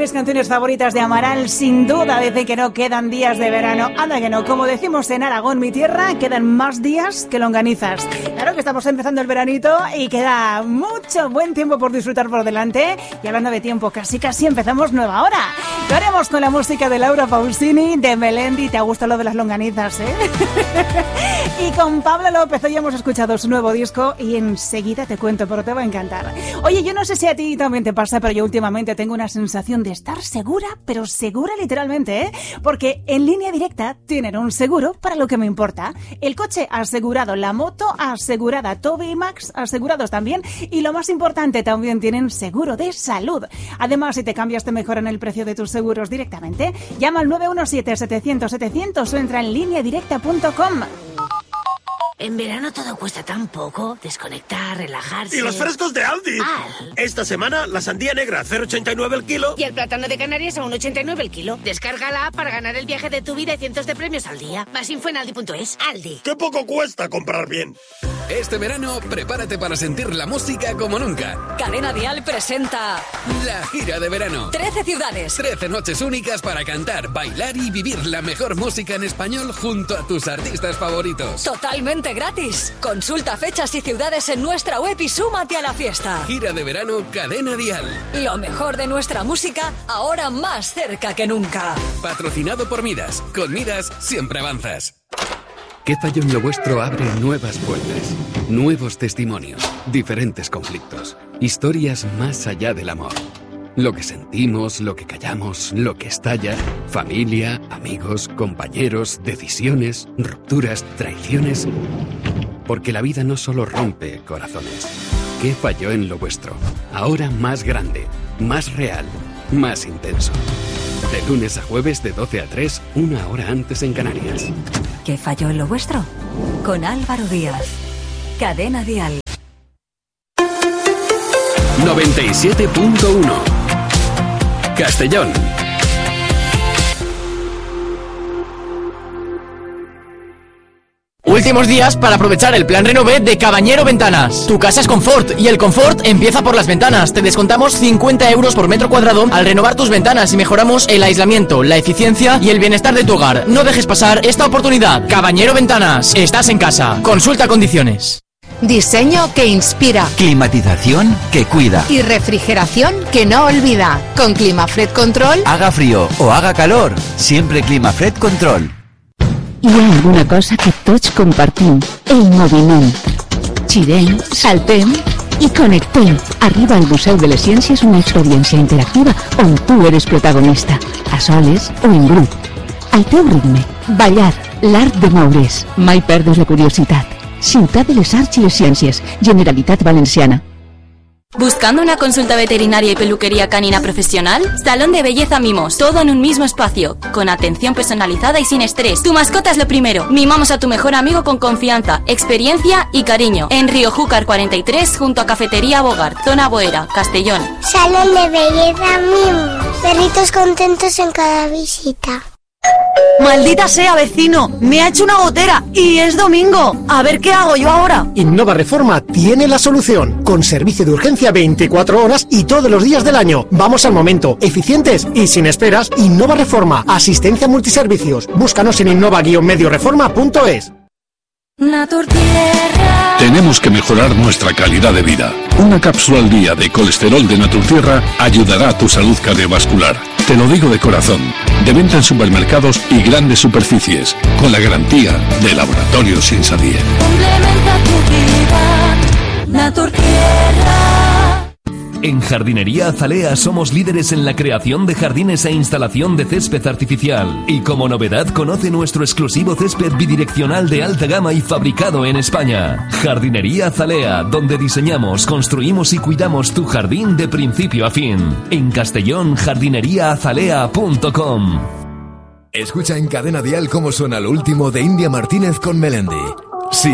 mis canciones favoritas de Amaral, sin duda. Dice que no quedan días de verano. Anda que no, como decimos en Aragón, mi tierra, quedan más días que longanizas. Claro que estamos empezando el veranito y queda mucho buen tiempo por disfrutar por delante. Y hablando de tiempo, casi empezamos nueva hora. Lo haremos con la música de Laura Pausini, de Melendi. ¿Te ha gustado lo de las longanizas, Y con Pablo López hoy hemos escuchado su nuevo disco y enseguida te cuento, pero te va a encantar. Oye, yo no sé si a ti también te pasa, pero yo últimamente tengo una sensación de estar segura, pero segura literalmente, Porque en Línea Directa tienen un seguro para lo que me importa. El coche asegurado, la moto asegurada, Toby y Max asegurados también. Y lo más importante, también tienen seguro de salud. Además, si te cambias, te mejoran el precio de tus seguros directamente. Llama al 917-700-700 o entra en lineadirecta.com. En verano todo cuesta tan poco. Desconectar, relajarse... ¡Y los frescos de Aldi! Esta semana, la sandía negra, 0,89 el kilo. Y el plátano de Canarias a 1,89 el kilo. Descarga la app para ganar el viaje de tu vida y cientos de premios al día. Más info en aldi.es. Aldi. ¡Qué poco cuesta comprar bien! Este verano, prepárate para sentir la música como nunca. Cadena Dial presenta... La gira de verano. 13 ciudades. 13 noches únicas para cantar, bailar y vivir la mejor música en español junto a tus artistas favoritos. Totalmente gratis. Consulta fechas y ciudades en nuestra web y súmate a la fiesta. Gira de verano Cadena Dial. Lo mejor de nuestra música, ahora más cerca que nunca. Patrocinado por Midas. Con Midas siempre avanzas. ¿Qué falló en lo vuestro? Abre nuevas puertas, nuevos testimonios, diferentes conflictos, historias más allá del amor. Lo que sentimos, lo que callamos, lo que estalla, familia, amigos, compañeros, decisiones, rupturas, traiciones. Porque la vida no solo rompe corazones. ¿Qué falló en lo vuestro? Ahora más grande, más real, más intenso. De lunes a jueves de 12 a 3, una hora antes en Canarias. ¿Qué falló en lo vuestro? Con Álvaro Díaz. Cadena Dial. 97.1 Castellón. Últimos días para aprovechar el plan Renové de Caballero Ventanas. Tu casa es confort y el confort empieza por las ventanas. Te descontamos 50 euros por metro cuadrado al renovar tus ventanas y mejoramos el aislamiento, la eficiencia y el bienestar de tu hogar. No dejes pasar esta oportunidad. Caballero Ventanas, estás en casa. Consulta condiciones. Diseño que inspira. Climatización que cuida. Y refrigeración que no olvida. Con Climafred Control. Haga frío o haga calor, sempre Climafred Control. Hi ha alguna cosa que tots compartim, el moviment. Girem, saltem i connectem. Arriba al Museu de les Ciències una experiència interactiva on tu eres protagonista, a soles o en grup. Al teu ritme, ballar, l'art de moure's. Mai perdes la curiositat. Ciutat de les Arts i les Ciències, Generalitat Valenciana. ¿Buscando una consulta veterinaria y peluquería canina profesional? Salón de Belleza Mimos, todo en un mismo espacio, con atención personalizada y sin estrés. Tu mascota es lo primero. Mimamos a tu mejor amigo con confianza, experiencia y cariño. En Río Júcar 43, junto a Cafetería Bogart, zona Boera, Castellón. Salón de Belleza Mimos. Perritos contentos en cada visita. Maldita sea, vecino, me ha hecho una gotera y es domingo. A ver qué hago yo ahora. Innova Reforma tiene la solución, con servicio de urgencia 24 horas y todos los días del año. Vamos al momento, eficientes y sin esperas. Innova Reforma, asistencia multiservicios. Búscanos en innova-medioreforma.es. Naturtierra. Tenemos que mejorar nuestra calidad de vida. Una cápsula al día de colesterol de Naturtierra ayudará a tu salud cardiovascular. Te lo digo de corazón. De venta en supermercados y grandes superficies, con la garantía de Laboratorios Insadie. Complementa tu vida. Naturtierra. En Jardinería Azalea somos líderes en la creación de jardines e instalación de césped artificial. Y como novedad, conoce nuestro exclusivo césped bidireccional de alta gama y fabricado en España. Jardinería Azalea, donde diseñamos, construimos y cuidamos tu jardín de principio a fin. En Castellón, jardineriaazalea.com. Escucha en Cadena Dial cómo suena lo último de India Martínez con Melendi.